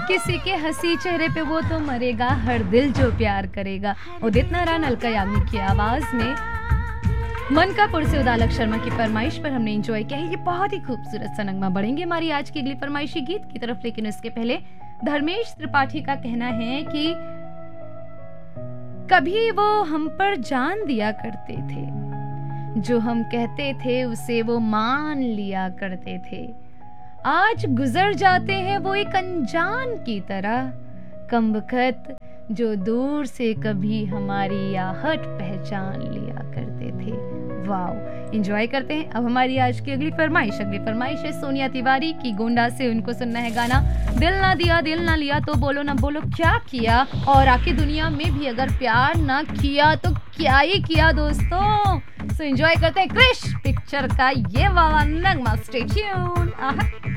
किसी के हंसी चेहरे पे वो तो मरेगा, हर दिल जो प्यार करेगा। उदित नारायण, अलका याग्निक की आवाज में मनकापुर से उदालक शर्मा की फरमाइश पर हमने एंजॉय किया है ये बहुत ही खूबसूरत सा नगमा। बढ़ेंगे हमारी आज की अगली फरमाइशी गीत की तरफ, लेकिन उसके पहले धर्मेश त्रिपाठी का कहना है कि कभी वो हम पर जान दिया करते थे, जो हम कहते थे उसे वो मान लिया करते थे। आज गुजर जाते हैं वो एक अनजान की तरह, कमबख्त जो दूर से कभी हमारी आहट पहचान लिया करते थे। वाओ, एंजॉय करते हैं। अब हमारी आज की अगली फरमाइश है सोनिया तिवारी की, गोंडा से। उनको सुनना है गाना दिल ना दिया दिल ना लिया तो बोलो ना बोलो क्या किया। और आखिर दुनिया में भी अगर प्यार ना किया तो क्या ही किया दोस्तों। सो एंजॉय करते हैं क्रिश पिक्चर का ये वाला नगमा। Stay tune.